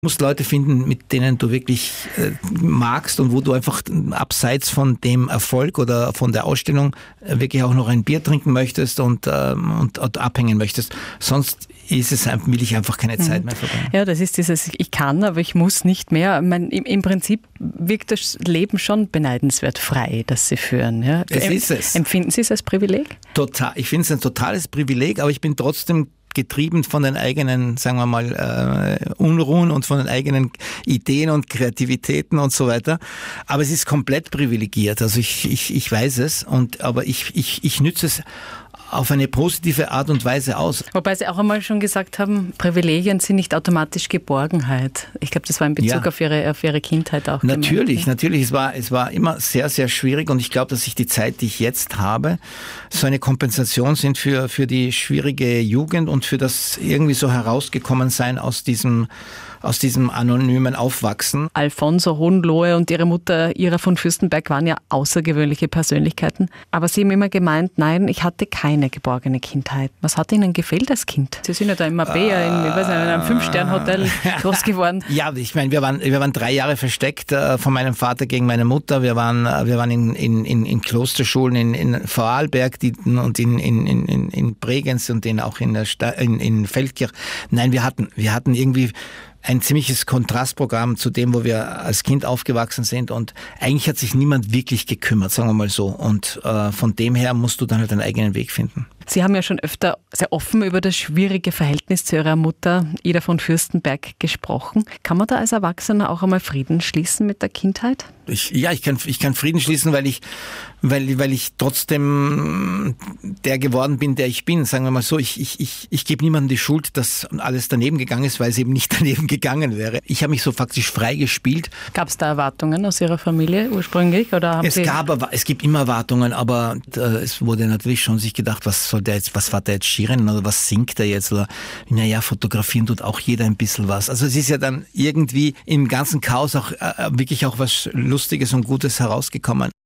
Du musst Leute finden, mit denen du wirklich magst und wo du einfach abseits von dem Erfolg oder von der Ausstellung wirklich auch noch ein Bier trinken möchtest und abhängen möchtest. Sonst will ich einfach keine Zeit mehr verbringen. Ja, das ist dieses, ich kann, aber ich muss nicht mehr. Im Prinzip wirkt das Leben schon beneidenswert frei, das Sie führen. Ja? Es ist es. Empfinden Sie es als Privileg? Total. Ich finde es ein totales Privileg, aber ich bin trotzdem getrieben von den eigenen, sagen wir mal, Unruhen und von den eigenen Ideen und Kreativitäten und so weiter. Aber es ist komplett privilegiert. Also ich weiß es, aber ich nütze es auf eine positive Art und Weise aus. Wobei Sie auch einmal schon gesagt haben, Privilegien sind nicht automatisch Geborgenheit. Ich glaube, das war in Bezug auf Ihre Kindheit auch. Natürlich. Es war immer sehr, sehr schwierig und ich glaube, dass ich die Zeit, die ich jetzt habe, so eine Kompensation sind für die schwierige Jugend und für das irgendwie so herausgekommen sein aus diesem anonymen Aufwachsen. Alfonso Hohenlohe und Ihre Mutter Ira von Fürstenberg waren ja außergewöhnliche Persönlichkeiten. Aber Sie haben immer gemeint, nein, ich hatte keine geborgene Kindheit. Was hat Ihnen gefehlt als Kind? Sie sind ja da in Marbella, in einem 5-Sterne-Hotel groß geworden. Ja, ich meine, wir waren 3 Jahre versteckt von meinem Vater gegen meine Mutter. Wir waren in Klosterschulen in Vorarlberg und in Bregenz und auch in Feldkirch. Nein, wir hatten irgendwie ein ziemliches Kontrastprogramm zu dem, wo wir als Kind aufgewachsen sind und eigentlich hat sich niemand wirklich gekümmert, sagen wir mal so. Und von dem her musst du dann halt deinen eigenen Weg finden. Sie haben ja schon öfter sehr offen über das schwierige Verhältnis zu Ihrer Mutter Ida von Fürstenberg gesprochen. Kann man da als Erwachsener auch einmal Frieden schließen mit der Kindheit? Ich kann Frieden schließen, weil ich trotzdem der geworden bin, der ich bin. Sagen wir mal so, ich gebe niemandem die Schuld, dass alles daneben gegangen ist, weil es eben nicht daneben gegangen wäre. Ich habe mich so faktisch frei gespielt. Gab es da Erwartungen aus Ihrer Familie ursprünglich? Oder es gibt immer Erwartungen, aber es wurde natürlich schon sich gedacht, was war der jetzt Skirennen oder was singt er jetzt? Oder naja, fotografieren tut auch jeder ein bisschen was. Also es ist ja dann irgendwie im ganzen Chaos auch wirklich auch was Lustiges und Gutes herausgekommen.